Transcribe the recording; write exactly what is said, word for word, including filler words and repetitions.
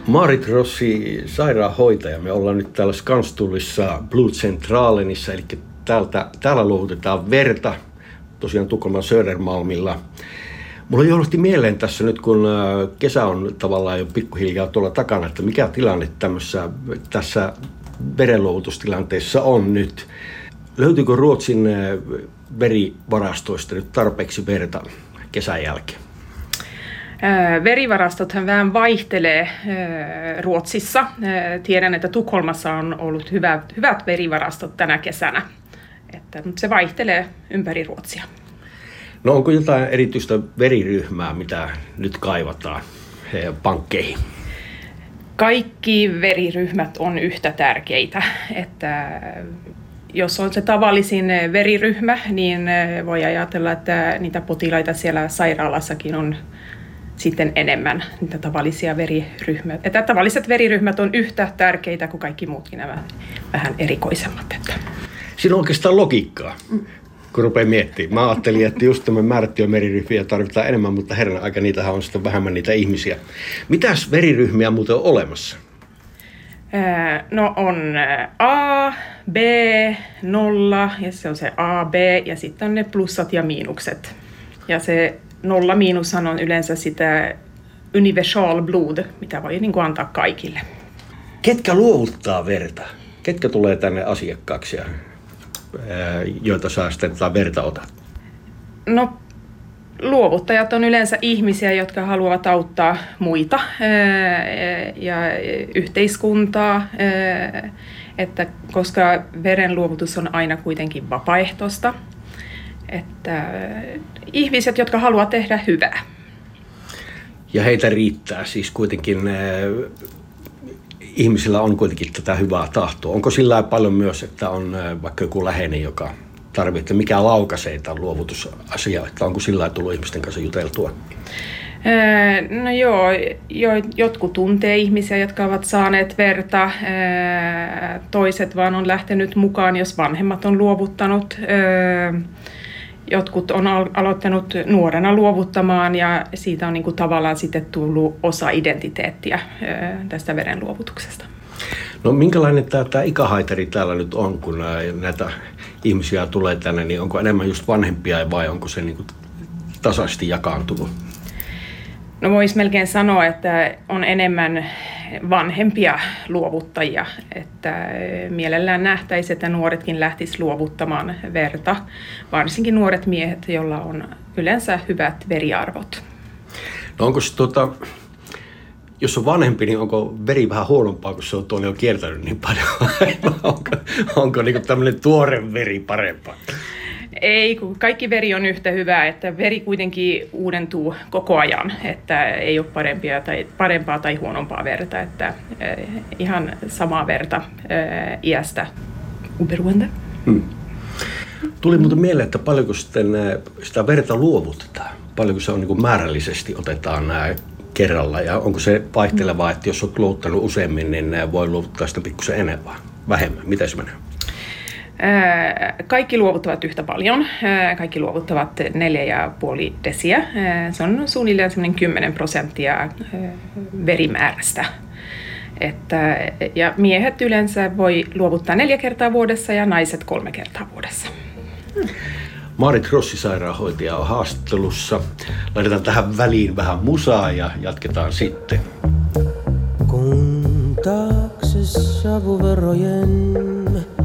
Maarit Rossi, sairaanhoitaja. Me ollaan nyt täällä Skanstullissa Blodcentralenissa, eli täältä, täällä luovutetaan verta, tosiaan Tukholman Södermalmilla. Mulla johdosti mieleen tässä nyt, kun kesä on tavallaan jo pikkuhiljaa tuolla takana, että mikä tilanne tämmössä, tässä verenluovutustilanteessa on nyt. Löytyykö Ruotsin verivarastoista nyt tarpeeksi verta kesän jälkeen? Verivarastothan vähän vaihtelee Ruotsissa. Tiedän, että Tukholmassa on ollut hyvät, hyvät verivarastot tänä kesänä. Että se vaihtelee ympäri Ruotsia. No onko jotain erityistä veriryhmää, mitä nyt kaivataan pankkeihin? Kaikki veriryhmät on yhtä tärkeitä. Että jos on se tavallisin veriryhmä, niin voi ajatella, että niitä potilaita siellä sairaalassakin on sitten enemmän niitä tavallisia veriryhmiä. Että tavalliset veriryhmät on yhtä tärkeitä kuin kaikki muutkin nämä vähän erikoisemmat. Että. Siinä on oikeastaan logiikkaa, kun rupeaa miettimään. Mä ajattelin, että just tämän määrättyjä veriryhmiä tarvitaan enemmän, mutta herran aika niitähän on sitten vähemmän niitä ihmisiä. Mitäs veriryhmiä muuten on olemassa? No on A, B, nolla ja se on se A, B ja sitten on ne plussat ja miinukset. Ja se nolla miinushan on yleensä sitä universal blood, mitä voi niin kuin antaa kaikille. Ketkä luovuttaa verta? Ketkä tulee tänne asiakkaaksi, ja, joita saa sitten verta otat? No luovuttajat on yleensä ihmisiä, jotka haluavat auttaa muita ja yhteiskuntaa, että koska verenluovutus on aina kuitenkin vapaaehtoista. Että ihmiset, jotka haluavat tehdä hyvää. Ja heitä riittää siis kuitenkin, äh, ihmisillä on kuitenkin tätä hyvää tahtoa. Onko sillä paljon myös, että on äh, vaikka joku läheinen, joka tarvitsee, mikä laukaisee tämän luovutusasiaa, että onko sillä tullut ihmisten kanssa juteltua? Äh, no joo, jo, jotkut tuntee ihmisiä, jotka ovat saaneet verta, äh, toiset vaan on lähtenyt mukaan, jos vanhemmat on luovuttanut. Äh, Jotkut on aloittanut nuorena luovuttamaan ja siitä on niin kuin tavallaan sitten tullut osa identiteettiä tästä verenluovutuksesta. No minkälainen tämä, tämä ikähaitari täällä nyt on, kun näitä ihmisiä tulee tänne, niin onko enemmän just vanhempia vai onko se niin kuin tasaisesti jakaantunut? No voisi melkein sanoa, että on enemmän vanhempia luovuttajia, että mielellään nähtäisi, että nuoretkin lähtis luovuttamaan verta, varsinkin nuoret miehet, joilla on yleensä hyvät veriarvot. No onko se tuota, jos on vanhempi, niin onko veri vähän huonompaa, kun se on tuolla jo kiertänyt niin paljon? onko onko niin tämmöinen tuore veri parempaa? Ei, kun kaikki veri on yhtä hyvää, että veri kuitenkin uudentuu koko ajan, että ei ole parempia tai, parempaa tai huonompaa verta, että eh, ihan samaa verta eh, iästä oberoende. Hmm. Tuli muuten mieleen, että paljonko sitten sitä verta luovutetaan, paljonko se on niin kuin määrällisesti otetaan nämä kerralla ja onko se vaihtelevaa, että jos olet luovuttanut useammin, niin voi luovuttaa sitä pikkusen enemmän, vähemmän, miten se menee? Kaikki luovuttavat yhtä paljon. Kaikki luovuttavat neljä ja puoli desiä. Se on suunnilleen semmoinen kymmenen prosenttia verimäärästä. Että, ja miehet yleensä voi luovuttaa neljä kertaa vuodessa ja naiset kolme kertaa vuodessa. Maarit Rossi, sairaanhoitaja, on haastattelussa. Laitetaan tähän väliin vähän musaa ja jatketaan sitten. Kun taakse savuverojen